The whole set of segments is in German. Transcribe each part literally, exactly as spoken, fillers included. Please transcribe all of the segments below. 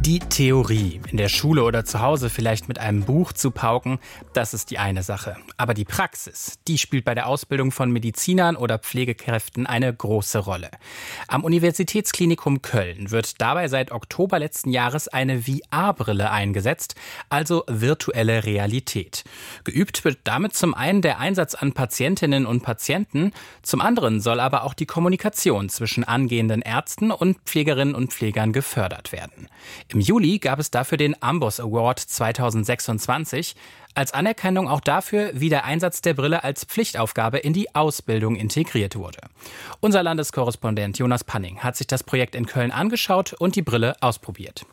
Die Theorie, in der Schule oder zu Hause vielleicht mit einem Buch zu pauken, das ist die eine Sache. Aber die Praxis, die spielt bei der Ausbildung von Medizinern oder Pflegekräften eine große Rolle. Am Universitätsklinikum Köln wird dabei seit Oktober letzten Jahres eine V R-Brille eingesetzt, also virtuelle Realität. Geübt wird damit zum einen der Einsatz an Patientinnen und Patienten, zum anderen soll aber auch die Kommunikation zwischen angehenden Ärzten und Pflegerinnen und Pflegern gefördert werden. Im Juli gab es dafür den Amboss Award zweitausendsechsundzwanzig, als Anerkennung auch dafür, wie der Einsatz der Brille als Pflichtaufgabe in die Ausbildung integriert wurde. Unser Landeskorrespondent Jonas Panning hat sich das Projekt in Köln angeschaut und die Brille ausprobiert.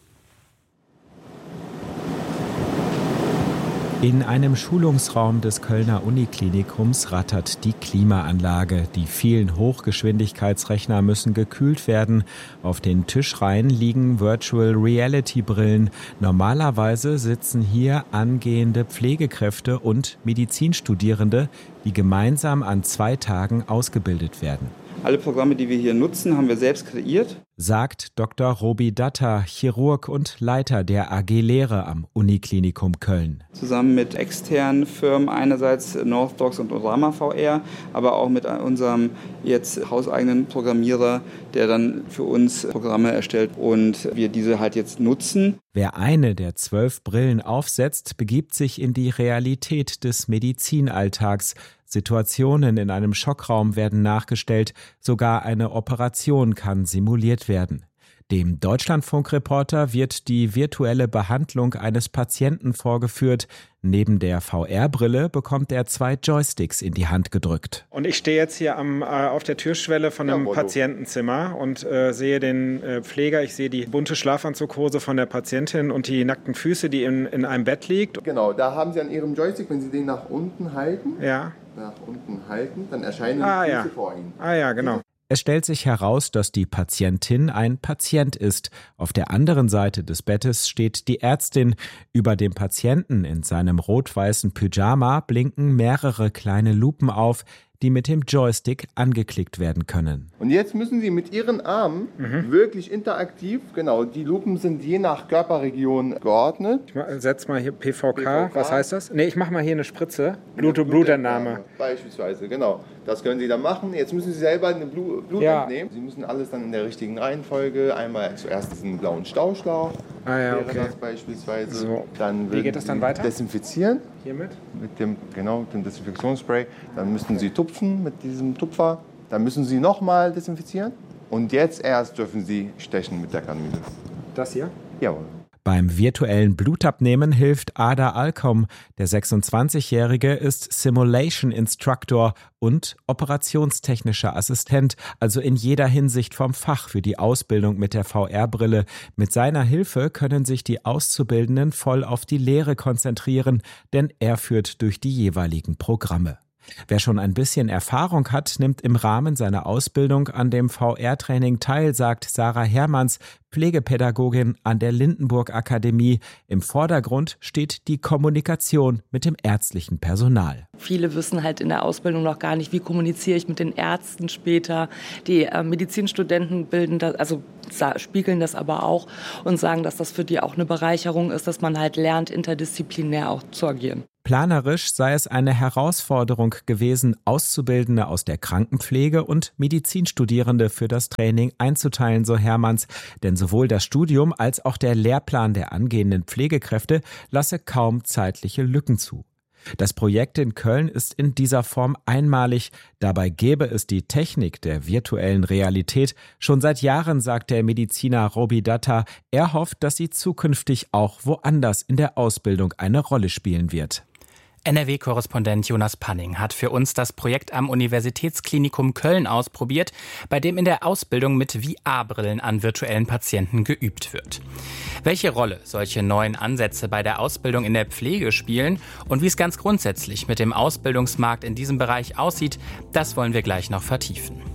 In einem Schulungsraum des Kölner Uniklinikums rattert die Klimaanlage. Die vielen Hochgeschwindigkeitsrechner müssen gekühlt werden. Auf den Tischreihen liegen Virtual Reality Brillen. Normalerweise sitzen hier angehende Pflegekräfte und Medizinstudierende, die gemeinsam an zwei Tagen ausgebildet werden. Alle Programme, die wir hier nutzen, haben wir selbst kreiert, sagt Doktor Robi Datta, Chirurg und Leiter der A G Lehre am Uniklinikum Köln. Zusammen mit externen Firmen, einerseits Northdocs und Orama V R, aber auch mit unserem jetzt hauseigenen Programmierer, der dann für uns Programme erstellt und wir diese halt jetzt nutzen. Wer eine der zwölf Brillen aufsetzt, begibt sich in die Realität des Medizinalltags. Situationen in einem Schockraum werden nachgestellt, sogar eine Operation kann simuliert werden. Dem Deutschlandfunk-Reporter wird die virtuelle Behandlung eines Patienten vorgeführt. Neben der V R-Brille bekommt er zwei Joysticks in die Hand gedrückt. Und ich stehe jetzt hier am, äh, auf der Türschwelle von einem ja, Patientenzimmer und äh, sehe den äh, Pfleger. Ich sehe die bunte Schlafanzughose von der Patientin und die nackten Füße, die in, in einem Bett liegt. Genau, da haben Sie an Ihrem Joystick, wenn Sie den nach unten halten, ja. nach unten halten, dann erscheinen ah, die Füße ja. vor Ihnen. Ah ja, genau. Es stellt sich heraus, dass die Patientin ein Patient ist. Auf der anderen Seite des Bettes steht die Ärztin. Über dem Patienten in seinem rot-weißen Pyjama blinken mehrere kleine Lupen auf, die mit dem Joystick angeklickt werden können. Und jetzt müssen Sie mit Ihren Armen mhm. wirklich interaktiv, genau, die Lupen sind je nach Körperregion geordnet. Ich setze mal hier P V K, P V K. Was heißt das? Nee, ich mache mal hier eine Spritze, Blut- Blutentnahme. Beispielsweise, genau. Das können Sie dann machen. Jetzt müssen Sie selber eine Blut, Blut ja. entnehmen. Sie müssen alles dann in der richtigen Reihenfolge, einmal zuerst diesen blauen Stauschlauch, ah, ja, wäre okay. das beispielsweise. So. Dann Wie geht das dann weiter? Desinfizieren. Hiermit? Mit dem, genau, dem Desinfektionsspray. Dann müssten Sie tupfen mit diesem Tupfer. Dann müssen Sie nochmal desinfizieren. Und jetzt erst dürfen Sie stechen mit der Kanüle. Das hier? Jawohl. Beim virtuellen Blutabnehmen hilft Ada Alkom. Der sechsundzwanzigjährige ist Simulation Instructor und operationstechnischer Assistent, also in jeder Hinsicht vom Fach für die Ausbildung mit der V R-Brille. Mit seiner Hilfe können sich die Auszubildenden voll auf die Lehre konzentrieren, denn er führt durch die jeweiligen Programme. Wer schon ein bisschen Erfahrung hat, nimmt im Rahmen seiner Ausbildung an dem V R-Training teil, sagt Sarah Hermanns, Pflegepädagogin an der Lindenburg-Akademie. Im Vordergrund steht die Kommunikation mit dem ärztlichen Personal. Viele wissen halt in der Ausbildung noch gar nicht, wie kommuniziere ich mit den Ärzten später. Die äh, Medizinstudenten bilden das, also spiegeln das aber auch und sagen, dass das für die auch eine Bereicherung ist, dass man halt lernt, interdisziplinär auch zu agieren. Planerisch sei es eine Herausforderung gewesen, Auszubildende aus der Krankenpflege und Medizinstudierende für das Training einzuteilen, so Hermanns. Denn sowohl das Studium als auch der Lehrplan der angehenden Pflegekräfte lasse kaum zeitliche Lücken zu. Das Projekt in Köln ist in dieser Form einmalig. Dabei gäbe es die Technik der virtuellen Realität schon seit Jahren, sagt der Mediziner Robi Datta. Er hofft, dass sie zukünftig auch woanders in der Ausbildung eine Rolle spielen wird. N R W-Korrespondent Jonas Panning hat für uns das Projekt am Universitätsklinikum Köln ausprobiert, bei dem in der Ausbildung mit V R-Brillen an virtuellen Patienten geübt wird. Welche Rolle solche neuen Ansätze bei der Ausbildung in der Pflege spielen und wie es ganz grundsätzlich mit dem Ausbildungsmarkt in diesem Bereich aussieht, das wollen wir gleich noch vertiefen.